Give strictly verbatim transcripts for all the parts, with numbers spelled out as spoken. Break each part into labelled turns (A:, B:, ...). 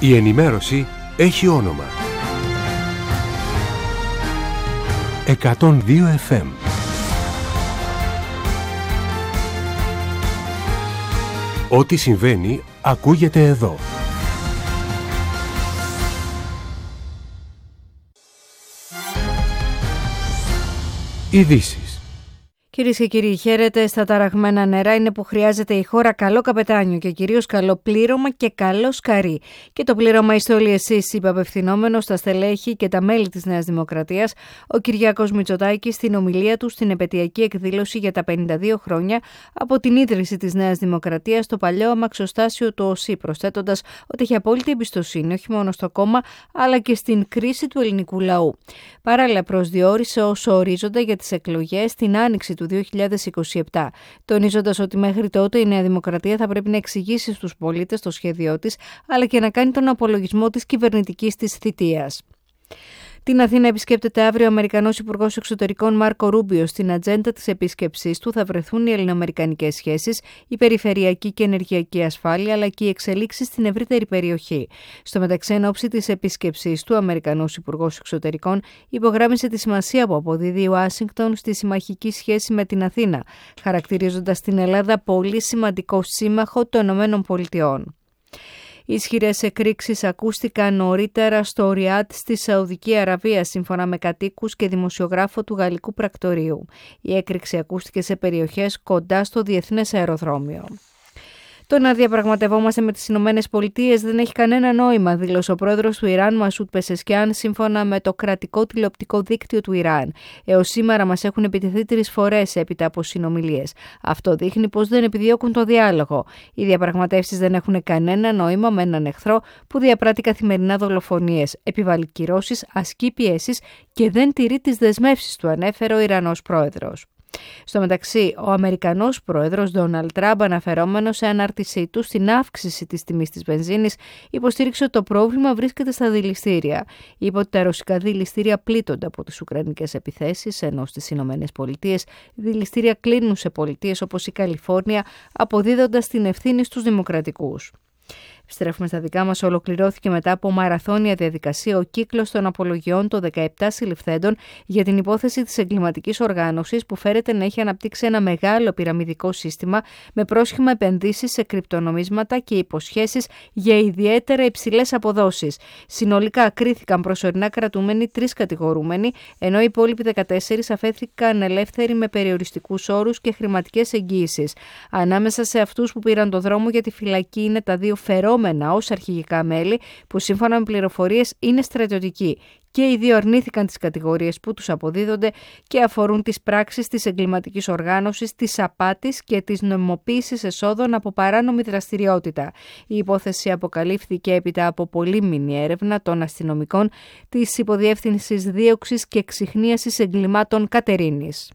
A: Η ενημέρωση έχει όνομα. εκατόν δύο εφ εμ. Ό,τι συμβαίνει ακούγεται εδώ. Ειδήσεις.
B: Κυρίες και κύριοι, χαίρετε. Στα ταραγμένα νερά είναι που χρειάζεται η χώρα καλό καπετάνιο και κυρίως καλό πλήρωμα και καλό σκαρί. Και το πλήρωμα είστε όλοι εσείς, είπε απευθυνόμενος στα στελέχη και τα μέλη της Νέας Δημοκρατίας ο Κυριάκος Μητσοτάκης στην ομιλία του στην επετειακή εκδήλωση για τα πενήντα δύο χρόνια από την ίδρυση της Νέας Δημοκρατίας στο παλιό αμαξοστάσιο του ΟΣΥ, προσθέτοντας ότι έχει απόλυτη εμπιστοσύνη όχι μόνο στο κόμμα αλλά και στην κρίση του ελληνικού λαού. Παράλληλα, προσδιορίσε ως ορίζοντα για τις εκλογές την άνοιξη του δύο χιλιάδες είκοσι επτά, τονίζοντας ότι μέχρι τότε η Νέα Δημοκρατία θα πρέπει να εξηγήσει στους πολίτες το σχέδιό της, αλλά και να κάνει τον απολογισμό της κυβερνητικής της θητείας. Την Αθήνα επισκέπτεται αύριο ο Αμερικανός Υπουργός Εξωτερικών Μάρκο Ρούμπιο. Στην ατζέντα της επίσκεψής του θα βρεθούν οι ελληνοαμερικανικές σχέσεις, η περιφερειακή και ενεργειακή ασφάλεια, αλλά και οι εξελίξεις στην ευρύτερη περιοχή. Στο μεταξύ, εν ώψη της επίσκεψής του, ο Αμερικανός Υπουργός Εξωτερικών υπογράμμισε τη σημασία που αποδίδει η Ουάσιγκτον στη συμμαχική σχέση με την Αθήνα, χαρακτηρίζοντας την Ελλάδα πολύ σημαντικό σύμμαχο των ΗΠΑ. Οι ισχυρές εκρήξεις ακούστηκαν νωρίτερα στο Ριάτ στη Σαουδική Αραβία, σύμφωνα με κατοίκους και δημοσιογράφο του γαλλικού πρακτορείου. Η έκρηξη ακούστηκε σε περιοχές κοντά στο Διεθνές Αεροδρόμιο. Το να διαπραγματευόμαστε με τις Ηνωμένες Πολιτείες δεν έχει κανένα νόημα, δήλωσε ο πρόεδρος του Ιράν, Μασούτ Πεσεσκιάν, σύμφωνα με το κρατικό τηλεοπτικό δίκτυο του Ιράν. Έως σήμερα μας έχουν επιτεθεί τρεις φορές έπειτα από συνομιλίες. Αυτό δείχνει πως δεν επιδιώκουν το διάλογο. Οι διαπραγματεύσεις δεν έχουν κανένα νόημα με έναν εχθρό που διαπράττει καθημερινά δολοφονίες, επιβάλλει κυρώσεις, ασκεί πιέσεις και δεν τηρεί τις δεσμεύσεις του, ανέφερε ο Ιρανός πρόεδρος. Στο μεταξύ, ο Αμερικανός πρόεδρος Ντόναλντ Τραμπ, αναφερόμενος σε ανάρτησή του στην αύξηση της τιμής της βενζίνης, υποστήριξε ότι το πρόβλημα βρίσκεται στα δηληστήρια. Είπε ότι τα ρωσικά δηληστήρια πλήττονται από τις ουκρανικές επιθέσεις, ενώ στις Ηνωμένες Πολιτείες δηληστήρια κλείνουν σε πολιτείες όπως η Καλιφόρνια, αποδίδοντας την ευθύνη στους δημοκρατικούς. Στρέφουμε στα δικά μας. Ολοκληρώθηκε μετά από μαραθώνια διαδικασία ο κύκλος των απολογιών των δεκαεπτά συλληφθέντων για την υπόθεση της εγκληματικής οργάνωσης που φέρεται να έχει αναπτύξει ένα μεγάλο πυραμιδικό σύστημα με πρόσχημα επενδύσεις σε κρυπτονομίσματα και υποσχέσεις για ιδιαίτερα υψηλές αποδόσεις. Συνολικά κρίθηκαν προσωρινά κρατούμενοι τρεις κατηγορούμενοι, ενώ οι υπόλοιποι δεκατέσσερις αφέθηκαν ελεύθεροι με περιοριστικούς όρους και χρηματικές εγγύησεις. Ανάμεσα σε αυτούς που πήραν το δρόμο για τη φυλακή είναι τα δύο φερόμενα ως αρχηγικά μέλη που σύμφωνα με πληροφορίες είναι στρατιωτικοί και οι δύο αρνήθηκαν τις κατηγορίες που τους αποδίδονται και αφορούν τις πράξεις της εγκληματικής οργάνωσης, της απάτης και της νομιμοποίησης εσόδων από παράνομη δραστηριότητα. Η υπόθεση αποκαλύφθηκε έπειτα από πολύμηνη έρευνα των αστυνομικών της Υποδιεύθυνσης Δίωξης και Εξιχνίασης Εγκλημάτων Κατερίνης.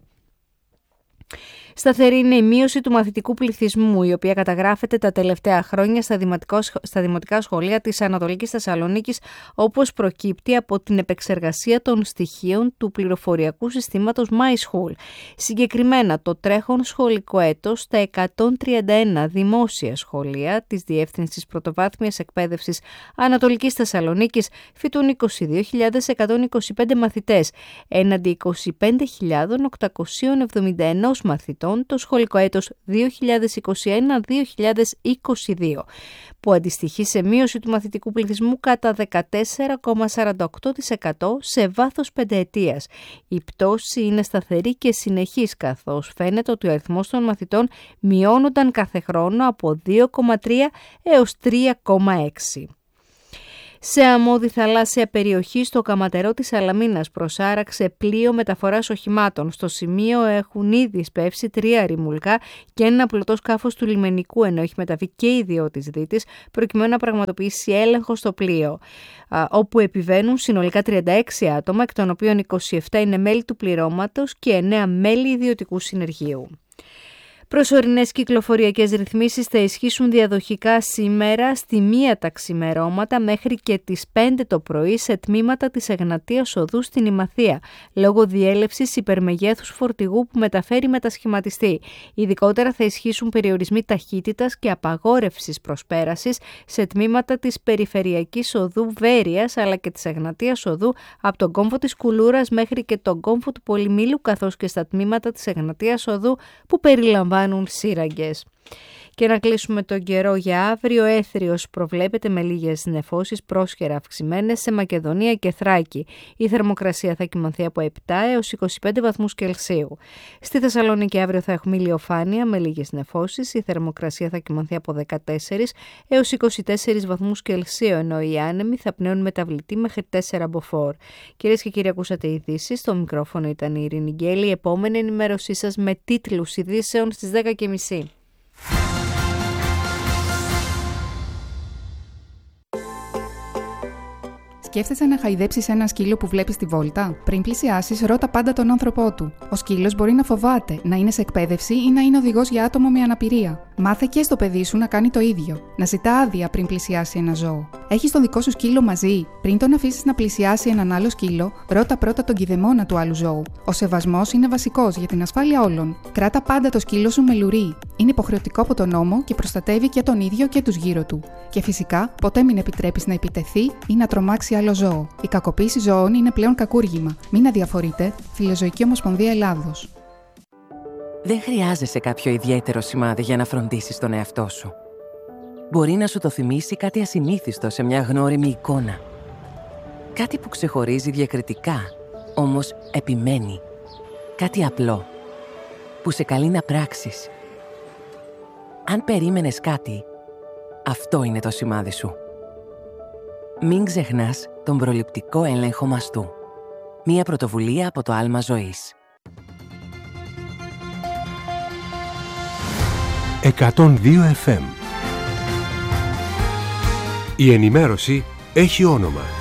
B: Σταθερή είναι η μείωση του μαθητικού πληθυσμού, η οποία καταγράφεται τα τελευταία χρόνια στα, στα δημοτικά σχολεία της Ανατολικής Θεσσαλονίκης, όπως προκύπτει από την επεξεργασία των στοιχείων του πληροφοριακού συστήματος MySchool. Συγκεκριμένα, το τρέχον σχολικό έτος στα εκατόν τριάντα ένα δημόσια σχολεία της Διεύθυνσης Πρωτοβάθμιας Εκπαίδευσης Ανατολικής Θεσσαλονίκης φοιτούν είκοσι δύο χιλιάδες εκατόν είκοσι πέντε μαθητές, έναντι είκοσι πέντε χιλιάδες οκτακόσια εβδομήντα ένα μαθητών το σχολικό έτος δύο χιλιάδες είκοσι ένα δύο χιλιάδες είκοσι δύο, που αντιστοιχεί σε μείωση του μαθητικού πληθυσμού κατά δεκατέσσερα κόμμα σαράντα οκτώ τοις εκατό σε βάθος πενταετίας. Η πτώση είναι σταθερή και συνεχής, καθώς φαίνεται ότι ο αριθμός των μαθητών μειώνονταν κάθε χρόνο από δύο κόμμα τρία έως τρία κόμμα έξι. Σε αμμώδη θαλάσσια περιοχή στο Καματερό της Σαλαμίνας προσάραξε πλοίο μεταφοράς οχημάτων. Στο σημείο έχουν ήδη σπεύσει τρία ρημουλκά και ένα πλωτό σκάφος του λιμενικού, ενώ έχει μεταβεί και ιδιώτης δίτης, προκειμένου να πραγματοποιήσει έλεγχο στο πλοίο, όπου επιβαίνουν συνολικά τριάντα έξι άτομα, εκ των οποίων είκοσι επτά είναι μέλη του πληρώματος και εννέα μέλη ιδιωτικού συνεργείου. Προσωρινές κυκλοφοριακές ρυθμίσεις θα ισχύσουν διαδοχικά σήμερα στη μία τα ξημερώματα μέχρι και τις πέντε το πρωί σε τμήματα της Εγνατίας Οδού στην Ημαθία, λόγω διέλευσης υπερμεγέθους φορτηγού που μεταφέρει μετασχηματιστή. Ειδικότερα θα ισχύσουν περιορισμοί ταχύτητας και απαγόρευσης προσπέρασης σε τμήματα της Περιφερειακής Οδού Βέρειας αλλά και της Εγνατίας Οδού από τον κόμβο της Κουλούρας μέχρι και τον κόμβο του Πολυμήλου, καθώς και στα τμήματα της Εγνατίας Οδού που περιλαμβάνουν σύραγγες. Και να κλείσουμε τον καιρό για αύριο. Έθριος προβλέπεται με λίγες νεφώσεις πρόσχερα αυξημένες σε Μακεδονία και Θράκη. Η θερμοκρασία θα κυμανθεί από επτά έως είκοσι πέντε βαθμούς Κελσίου. Στη Θεσσαλονίκη αύριο θα έχουμε ηλιοφάνεια με λίγες νεφώσεις. Η θερμοκρασία θα κυμανθεί από δεκατέσσερα έως είκοσι τέσσερα βαθμούς Κελσίου, ενώ οι άνεμοι θα πνέουν μεταβλητή μέχρι τέσσερα μποφόρ. Κυρίες και κύριοι, ακούσατε ειδήσεις. Στο μικρόφωνο ήταν η Ειρήνη Γκέλη. Η επόμενη ενημέρωσή σας με τίτλους ειδήσεων στις δέκα και μισή.
C: Σκέφτεσαι να χαϊδέψεις ένα σκύλο που βλέπεις στη βόλτα? Πριν πλησιάσεις, ρώτα πάντα τον άνθρωπό του. Ο σκύλος μπορεί να φοβάται, να είναι σε εκπαίδευση ή να είναι οδηγός για άτομο με αναπηρία. Μάθε και στο παιδί σου να κάνει το ίδιο. Να ζητά άδεια πριν πλησιάσει ένα ζώο. Έχεις τον δικό σου σκύλο μαζί? Πριν τον αφήσεις να πλησιάσει έναν άλλο σκύλο, ρώτα πρώτα τον κηδεμόνα του άλλου ζώου. Ο σεβασμός είναι βασικός για την ασφάλεια όλων. Κράτα πάντα το σκύλο σου με λουρί. Είναι υποχρεωτικό από τον νόμο και προστατεύει και τον ίδιο και τους γύρω του. Και φυσικά, ποτέ μην επιτρέπεις να επιτεθεί ή να τρομάξει άλλο ζώο. Η κακοποίηση ζώων είναι πλέον κακούργημα. Μην αδιαφορείτε. Φιλοζωική Ομοσπονδία Ελλάδος.
D: Δεν χρειάζεσαι κάποιο ιδιαίτερο σημάδι για να φροντίσεις τον εαυτό σου. Μπορεί να σου το θυμίσει κάτι ασυνήθιστο σε μια γνώριμη εικόνα. Κάτι που ξεχωρίζει διακριτικά, όμως επιμένει. Κάτι απλό, που σε καλεί να πράξεις. Αν περίμενες κάτι, αυτό είναι το σημάδι σου. Μην ξεχνάς τον προληπτικό έλεγχο μαστού. Μία πρωτοβουλία από το Άλμα Ζωής.
A: εκατόν δύο εφ εμ. Η ενημέρωση έχει όνομα.